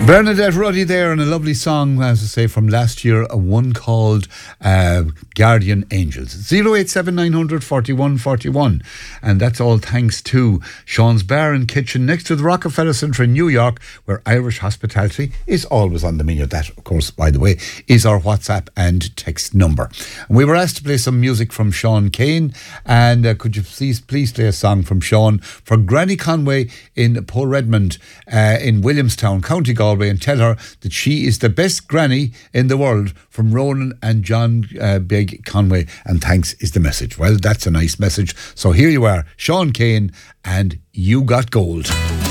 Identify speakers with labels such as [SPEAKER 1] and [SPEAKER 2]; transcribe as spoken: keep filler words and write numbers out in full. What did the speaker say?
[SPEAKER 1] Bernadette Ruddy there, and a lovely song, as I say, from last year, a one called uh, Guardian Angels. zero eight seven nine hundred forty-one forty-one. And that's all thanks to Sean's Bar and Kitchen next to the Rockefeller Centre in New York, where Irish hospitality is always on the menu. That, of course, by the way, is our WhatsApp and text number. And we were asked to play some music from Sean Kane, and uh, could you please please play a song from Sean for Granny Conway in Paul Redmond uh, in Williamstown, County Galway, and tell her that she is the best granny in the world, from Ronan and John uh, Big Conway, and thanks is the message. Well, that's a nice message. So here you are, Sean Kane and You Got Gold.